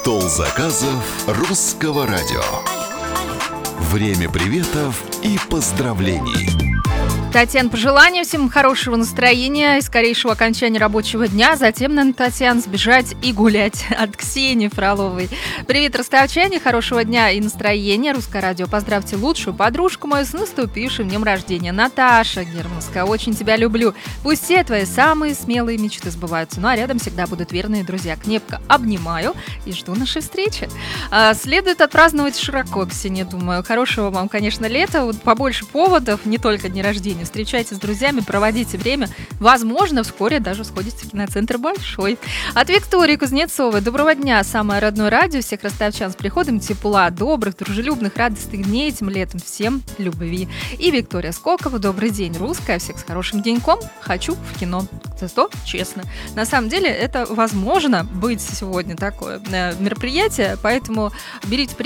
Стол заказов Русского радио. Время приветов и поздравлений. Татьяна, пожелания всем хорошего настроения и скорейшего окончания рабочего дня. Затем, наверное, Татьяна, сбежать и гулять от Ксении Фроловой. Привет, ростовчане, хорошего дня и настроения. Русское радио, поздравьте лучшую подружку мою с наступившим днем рождения. Наташа Германская, очень тебя люблю. Пусть все твои самые смелые мечты сбываются. Ну а рядом всегда будут верные друзья. Крепко обнимаю и жду нашей встречи. Следует отпраздновать широко, Ксения, думаю. Хорошего вам, конечно, лета. Вот побольше поводов, не только дни рождения. Встречайтесь с друзьями, проводите время. Возможно, вскоре даже сходите в киноцентр Большой. От Виктории Кузнецовой. Доброго дня, самое родное радио. Всех ростовчан с приходом тепла, добрых, дружелюбных, радостных дней этим летом. Всем любви. И Виктория Скокова. Добрый день, русская. Всех с хорошим деньком. Хочу в кино. Зато честно. На самом деле, это возможно быть сегодня такое мероприятие, поэтому берите